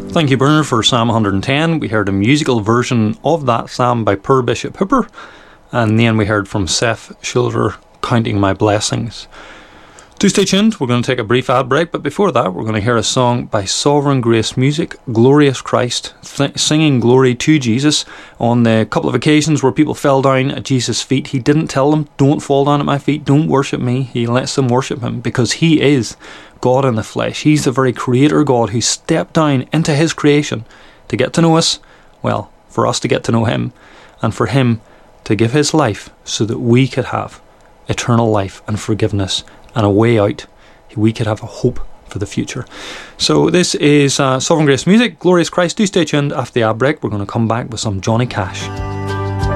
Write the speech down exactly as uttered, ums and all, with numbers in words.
Thank you, Bernard, for Psalm one hundred ten. We heard a musical version of that psalm by Per Bishop Hooper, and then we heard from Seth Schilder, Counting My Blessings. Do stay tuned, we're going to take a brief ad break, but before that we're going to hear a song by Sovereign Grace Music, Glorious Christ, th- singing glory to Jesus. On the couple of occasions where people fell down at Jesus' feet, he didn't tell them, don't fall down at my feet, don't worship me. He lets them worship him because he is God in the flesh. He's the very creator God who stepped down into his creation to get to know us, well, for us to get to know him, and for him to give his life so that we could have eternal life and forgiveness and a way out. We could have a hope for the future. So this is uh, Sovereign Grace Music, Glorious Christ. Do stay tuned. After the ad break, we're going to come back with some Johnny Cash.